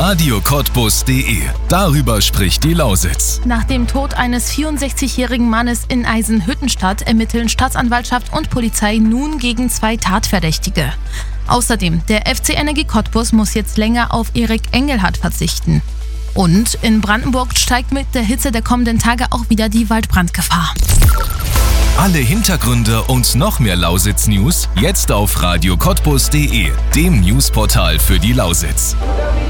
Radiocottbus.de. Darüber spricht die Lausitz. Nach dem Tod eines 64-jährigen Mannes in Eisenhüttenstadt ermitteln Staatsanwaltschaft und Polizei nun gegen 2 Tatverdächtige. Außerdem, der FC Energie Cottbus muss jetzt länger auf Erik Engelhardt verzichten. Und in Brandenburg steigt mit der Hitze der kommenden Tage auch wieder die Waldbrandgefahr. Alle Hintergründe und noch mehr Lausitz-News jetzt auf radiocottbus.de, dem Newsportal für die Lausitz.